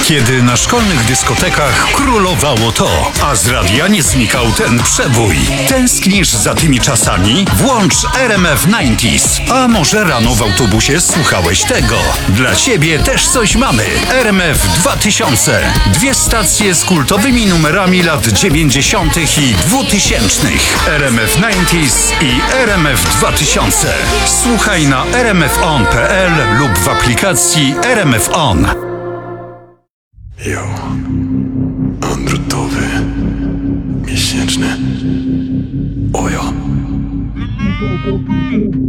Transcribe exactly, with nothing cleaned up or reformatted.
Kiedy na szkolnych dyskotekach królowało to, a z radia nie znikał ten przebój. Tęsknisz za tymi czasami? Włącz R M F dziewięćdziesiąt. A może rano w autobusie słuchałeś tego? Dla ciebie też coś mamy. R M F dwa tysiące. Dwie stacje z kultowymi numerami lat dziewięćdziesiątych i dwutysięcznych. R M F dziewięćdziesiąt i R M F dwa tysiące. Słuchaj na r m f on kropka p l lub w aplikacji R M F On. Jo, androtowy, miesięczny, ojo.